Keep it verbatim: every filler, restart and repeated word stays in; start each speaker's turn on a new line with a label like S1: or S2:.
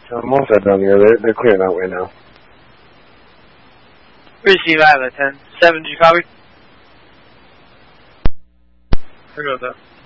S1: I'm all set down here. They're, they're clearing out right now.
S2: Receive, I have a ten. seven, did you copy? Here goes up.